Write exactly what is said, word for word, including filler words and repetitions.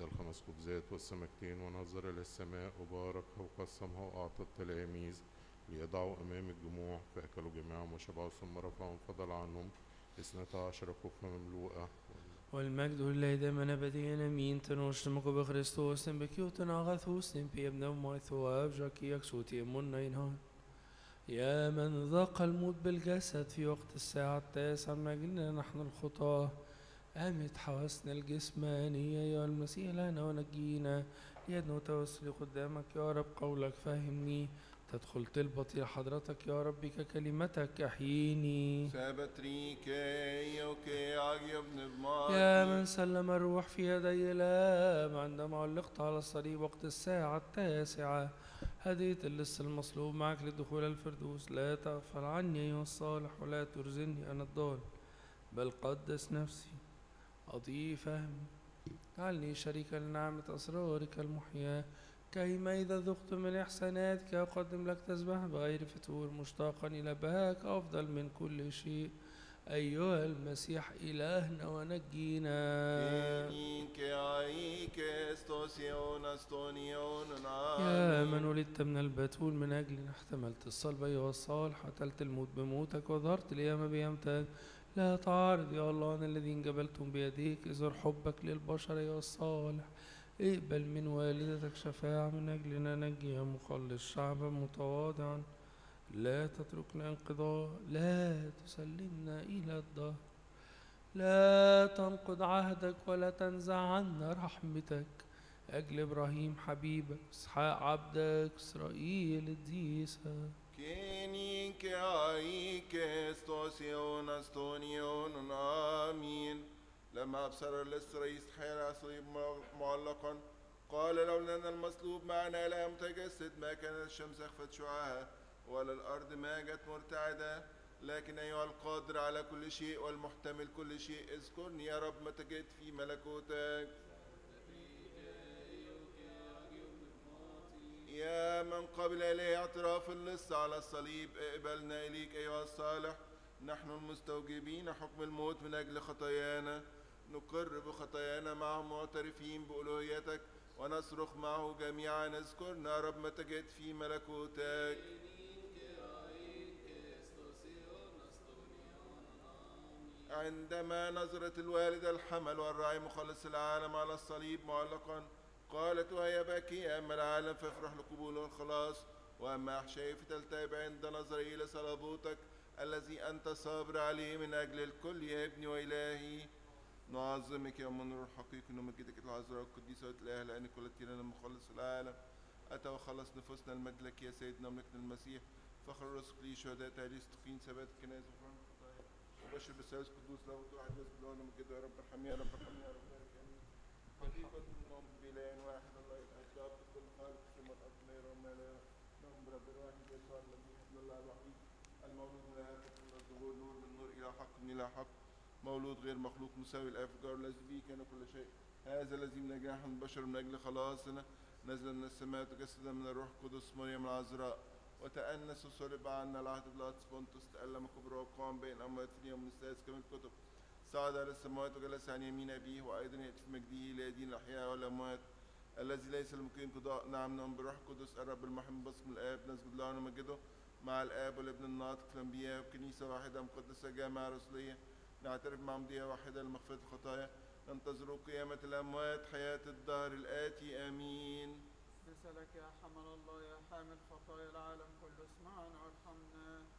أخذ الخمس خبزات والسمكتين ونظر إلى السماء وباركها وقسمها وأعطى التلاميذ ليضعوا أمام الجموع، فأكلوا جميعهم وشبعوا، ثم رفعهم فضل عنهم اثنتا عشر كفة مملوءة. والمجد لله دائما أبديا أمين. تنوشتمك بخريستوس بكيوتن أغاثوس بيبنا ومايثواب جاكي يكسوتي من ينهار. يا من ذاق الموت بالجسد في وقت الساعة التاسعة من أجلنا نحن الخطاة، أمت حواسنا الجسمانية يا المسيح لنا ونجينا. يدنو توسلي قدامك يا رب، قولك فهمني، تدخل تلبطي حضرتك يا رب، ككلمتك أحييني. يا من سلم الروح في يدي الآب عندما علقت على الصليب وقت الساعة التاسعة، هديت اللص المصلوب معك لدخول الفردوس. لا تغفل عني أيها الصالح ولا ترزني أنا الضال، بل قدس نفسي أضيء فهمي، جعلني شريكا لنعمة أسرارك المحياة، كيما إذا ذقت من إحساناتك أقدم لك تسبح بغير فتور، مشتاقا إلى بهاك أفضل من كل شيء أيها المسيح إلهنا ونجينا. يا من ولدت من البتول من أجلنا، احتملت الصلب أيها الصالح، قتلت الموت بموتك وظهرت اليوم بيمتك. لا تعارض يا الله عن الذين جبلتم بيديك، اظهر حبك للبشر أيها الصالح، اقبل من والدتك شفاعة من أجلنا، نجيا مخلص شعبا متواضعا، لا تتركنا انقضاء، لا تسلمنا إلى الدهر، لا تنقض عهدك ولا تنزع عنا رحمتك، أجل إبراهيم حبيبك، إسحاق عبدك، إسرائيل الديسة. كيني كايك استوسيون استونيون آمين. لما أبصر الإسرائيل حين صليب معلقا قال لولا المصلوب معنا لا متجسد ما كانت الشمس أخفت شعاعها ولا الأرض ماجت مرتعدة. لكن أيها القادر على كل شيء والمحتمل كل شيء، اذكرني يا رب متى جئت في ملكوتك. يا من قبل إليه اعتراف اللص على الصليب، اقبلنا إليك أيها الصالح، نحن المستوجبين حكم الموت من أجل خطايانا، نقر بخطايانا معهم معترفين بألوهيتك، ونصرخ معه جميعا اذكرنا يا رب متى جئت في ملكوتك. عندما نظرت الوالدة الحمل والراعي مخلص العالم على الصليب معلقا قالت وهي باكية، أما العالم فافرح لقبوله الخلاص، وأما أحشائي فتلتهب عند نظري إلى صلبوتك الذي أنت صابر عليه من أجل الكل يا ابني وإلهي. نعظمك يا من الروح الحقيقي، نمجدك العذراء القديسة الإله، لأن كل لنا مخلص العالم أتى وخلص نفوسنا المجد لك يا سيدنا وملكنا المسيح، فخر رزق لي شهداء تهدي استقين ثبات الكنائس وفرح الخطايا، وبشر بالثالث قدوس له واحد يسجد له نمجده يا رب ارحمني يا رب ارحمني يا رب ارحمني. حقيقة النوم بإله واحد الله الأسباب كل خالق ثم الأرض لا يرى ما لا يرى، نوم برب الواحد يسوع الذي ابن الله الوحيد المولود من الآب من الظهور، نور من نور إلى حق من إلى حق، مولود غير مخلوق مساوي الأفجار الذي به كان كل شيء. هذا الذي من أجل نحن البشر من أجل خلاصنا نزل من السماء تجسد من الروح القدس مريم العذراء، وتأنس وصلب عنا العهد بلاطس بونتوس، تألم كبر وقام بين الأموات في اليوم الثالث كما الكتب، صعد على السماوات وجلس عن يمين أبيه، وأيضا يأتي في مجده ليدين الأحياء والأموات، الذي ليس لممكن قضاء. نعم نؤمن بالروح القدس الرب المحب باسم الآب، نسجد له ونمجده مع الآب والابن الناطق في الأنبياء، وكنيسة واحدة مقدسة جامعة رسولية، نعترف معمودية واحدة لمغفرة الخطايا، ننتظر قيامة الأموات حياة الدهر الآتي آمين. نسألك يا حمل الله يا حامل خطايا العالم كله، اسمعنا وارحمنا.